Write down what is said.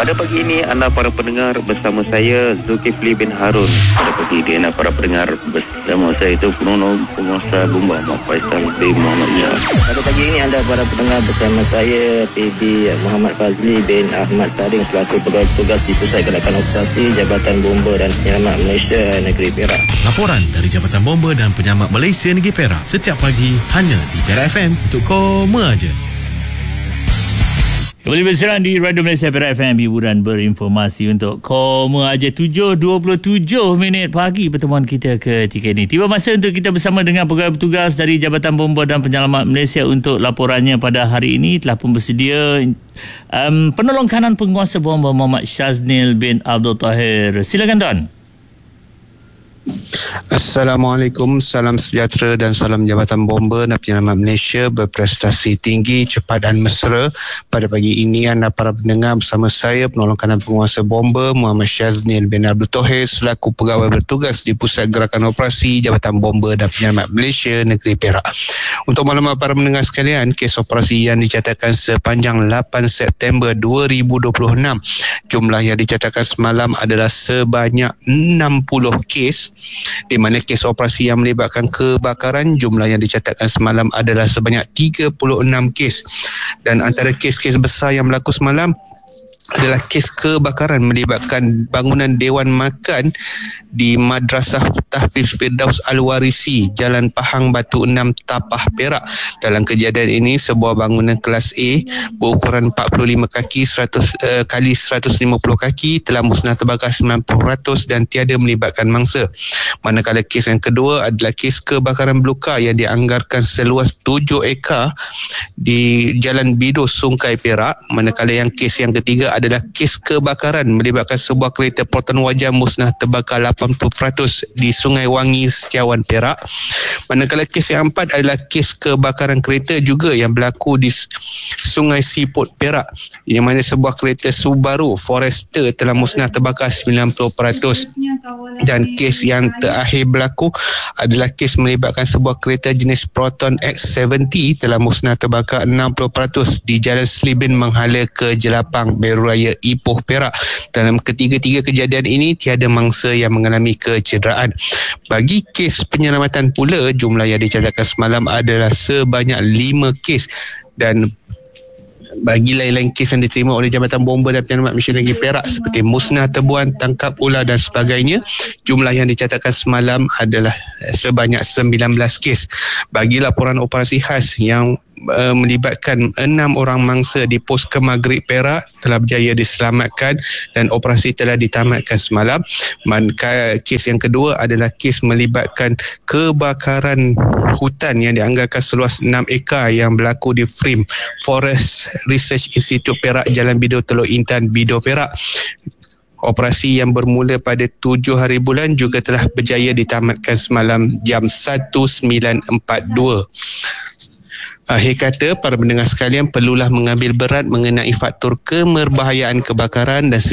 Pada pagi ini anda para pendengar bersama saya Zulkifli bin Harun. Pada pagi ini anda para pendengar bersama saya itu penolong penguasa bomba Mak Faisal bin Muhammad Yas. Pada pagi ini anda para pendengar bersama saya PB Muhammad Fazli bin Ahmad Saring selaku pegawai tugas di Pusat Gerakan Operasi Jabatan Bomba dan Penyelamat Malaysia Negeri Perak. Laporan dari Jabatan Bomba dan Penyelamat Malaysia Negeri Perak setiap pagi hanya di Perak FM untuk koma aja. Kembali bersiaran di Radio Malaysia Perak FM, hiburan berinformasi untuk koma aja. 7.27 pagi pertemuan kita ketika ini. Tiba masa untuk kita bersama dengan pegawai bertugas dari Jabatan Bomba dan Penyelamat Malaysia untuk laporannya pada hari ini. Telah pun bersedia penolong kanan penguasa bomba Muhammad Shaznil bin Abdul Tahir. Silakan Tuan. Assalamualaikum, salam sejahtera dan salam Jabatan Bomba dan Penyelamat Malaysia berprestasi tinggi, cepat dan mesra. Pada pagi ini anda para pendengar bersama saya penolong kanan penguasa bomba Muhammad Shaznil bin Abdul Tahir selaku pegawai bertugas di Pusat Gerakan Operasi Jabatan Bomba dan Penyelamat Malaysia Negeri Perak. Untuk maklumat para pendengar sekalian, kes operasi yang dicatatkan sepanjang 8 September 2026, jumlah yang dicatatkan semalam adalah sebanyak 60 kes, di mana kes operasi yang melibatkan kebakaran jumlah yang dicatatkan semalam adalah sebanyak 36 kes, dan antara kes-kes besar yang berlaku semalam adalah kes kebakaran melibatkan bangunan Dewan Makan di Madrasah Tahfiz Firdaus Al-Warisi, Jalan Pahang Batu 6, Tapah, Perak. Dalam kejadian ini, sebuah bangunan kelas A berukuran 45 kaki 100 kali 150 kaki telah musnah terbakar 90% dan tiada melibatkan mangsa. Manakala kes yang kedua adalah kes kebakaran belukar yang dianggarkan seluas 7 ekar di Jalan Bido, Sungkai, Perak. Manakala yang kes yang ketiga adalah kes kebakaran melibatkan sebuah kereta potan wajah musnah terbakar 80% di Sungai Wangi, Setiawan, Perak. Manakala kes yang empat adalah kes kebakaran kereta juga yang berlaku di Sungai Siput, Perak, yang mana sebuah kereta Subaru Forester telah musnah terbakar 90%. Dan kes yang terakhir berlaku adalah kes melibatkan sebuah kereta jenis Proton X70 telah musnah terbakar 60% di Jalan Selibin Menghala ke Jelapang, Beru Raya, Ipoh, Perak. Dalam ketiga-tiga kejadian ini tiada mangsa yang mengalami kecederaan. Bagi kes penyelamatan pula, jumlah yang dicatatkan semalam adalah sebanyak 5 kes, dan bagi lain-lain kes yang diterima oleh Jabatan Bomba dan Penyelamat Malaysia Negeri Perak seperti musnah tebuan, tangkap ular dan sebagainya, jumlah yang dicatatkan semalam adalah sebanyak 19 kes. Bagi laporan operasi khas yang melibatkan 6 orang mangsa di pos Kemagrib, Perak telah berjaya diselamatkan dan operasi telah ditamatkan semalam. Manakala kes yang kedua adalah kes melibatkan kebakaran hutan yang dianggarkan seluas 6 ekar yang berlaku di FRIM, Forest Research Institute Perak, Jalan Bido, Teluk Intan, Bido, Perak. Operasi yang bermula pada 7 hari bulan juga telah berjaya ditamatkan semalam jam 19.42. Akhir kata, para pendengar sekalian perlulah mengambil berat mengenai faktor kemerbahayaan kebakaran dan